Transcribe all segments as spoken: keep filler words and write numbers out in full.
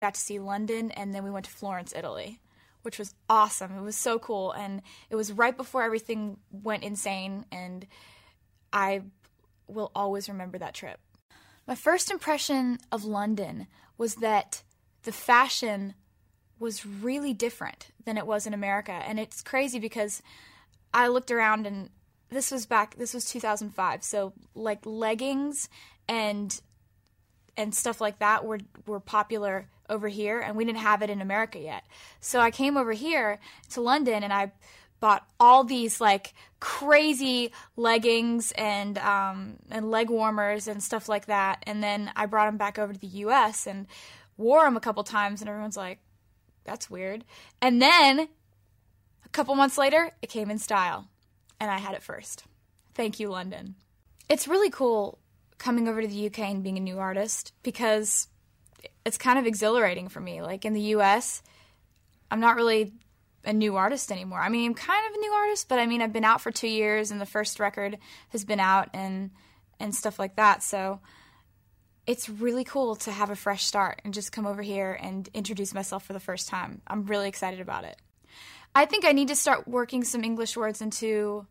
Got to see London, and then we went to Florence, Italy, which was awesome. It was so cool, and it was right before everything went insane, and I will always remember that trip. My first impression of London was that the fashion was really different than it was in America, and it's crazy because I looked around, and this was back, this was two thousand five, so like leggings and and stuff like that were were popular over here, and we didn't have it in America yet. So I came over here to London, and I bought all these like crazy leggings and um, and leg warmers and stuff like that, and then I brought them back over to the U S and wore them a couple times, and everyone's like, "That's weird." And then a couple months later, it came in style, and I had it first. Thank you, London. It's really cool coming over to the U K and being a new artist because it's kind of exhilarating for me. Like in the U S, I'm not really a new artist anymore. I mean, I'm kind of a new artist, but I mean, I've been out for two years and the first record has been out and and stuff like that. So it's really cool to have a fresh start and just come over here and introduce myself for the first time. I'm really excited about it. I think I need to start working some English words into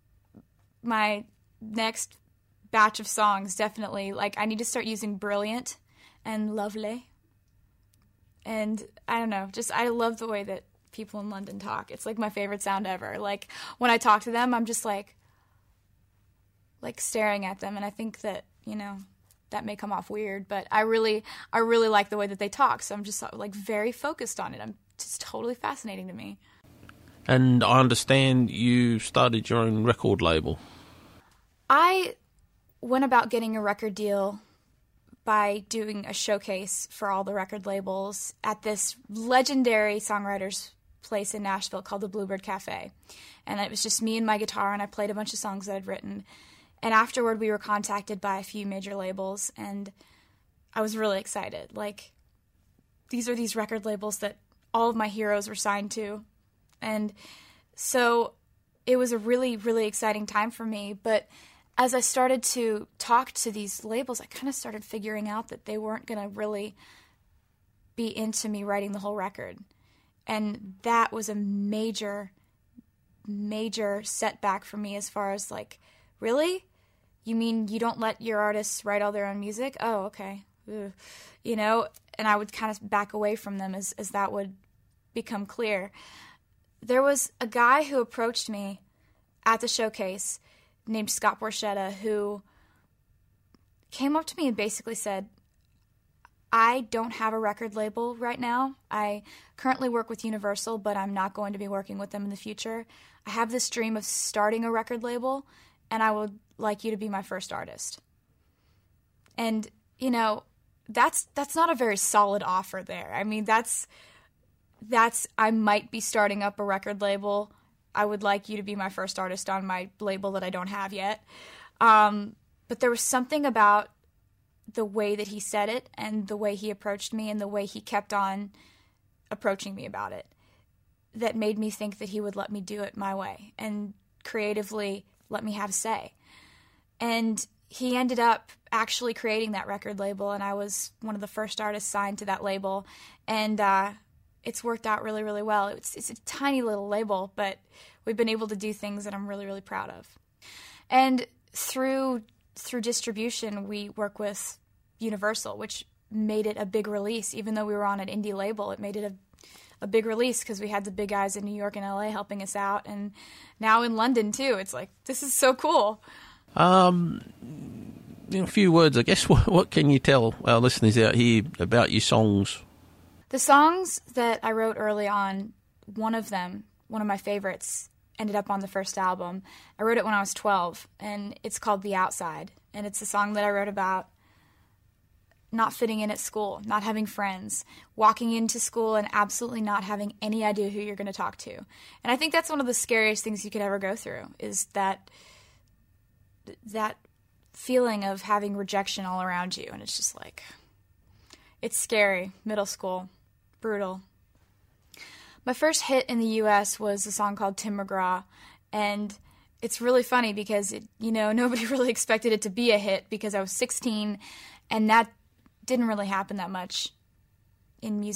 my next batch of songs, definitely. Like, I need to start using brilliant and lovely. And I don't know, just I love the way that people in London talk. It's like my favorite sound ever. Like when I talk to them, I'm just like like staring at them, and I think that, you know, that may come off weird, but I really I really like the way that they talk. So I'm just like very focused on it. I'm just totally fascinating to me. And I understand you started your own record label. I went about getting a record deal by doing a showcase for all the record labels at this legendary songwriters place in Nashville called the Bluebird Cafe. And it was just me and my guitar, and I played a bunch of songs that I'd written. And afterward, we were contacted by a few major labels, and I was really excited. Like, these are these record labels that all of my heroes were signed to. And so it was a really, really exciting time for me. But as I started to talk to these labels, I kind of started figuring out that they weren't going to really be into me writing the whole record. And that was a major, major setback for me as far as like, really? You mean you don't let your artists write all their own music? Oh, okay. Ugh. You know, and I would kind of back away from them as, as that would become clear. There was a guy who approached me at the showcase named Scott Borchetta, who came up to me and basically said, I don't have a record label right now. I currently work with Universal, but I'm not going to be working with them in the future. I have this dream of starting a record label, and I would like you to be my first artist. And, you know, that's that's not a very solid offer there. I mean, that's that's I might be starting up a record label. I would like you to be my first artist on my label that I don't have yet. Um, but there was something about the way that he said it and the way he approached me and the way he kept on approaching me about it that made me think that he would let me do it my way and creatively let me have say. And he ended up actually creating that record label, and I was one of the first artists signed to that label. And uh, it's worked out really, really well. It's, it's a tiny little label, but we've been able to do things that I'm really, really proud of. And through through distribution, we work with Universal, which made it a big release. Even though we were on an indie label, it made it a, a big release because we had the big guys in New York and L A helping us out, and now in London, too. It's like, this is so cool. Um, in a few words, I guess, what, what can you tell our listeners out here about your songs? The songs that I wrote early on, one of them, one of my favorites, ended up on the first album. I wrote it when I was twelve, and it's called The Outside. And it's a song that I wrote about not fitting in at school, not having friends, walking into school and absolutely not having any idea who you're going to talk to. And I think that's one of the scariest things you could ever go through, is that that feeling of having rejection all around you. And it's just like, it's scary. Middle school. Brutal. My first hit in the U S was a song called Tim McGraw, and it's really funny because, it, you know, nobody really expected it to be a hit because I was sixteen, and that didn't really happen that much in music.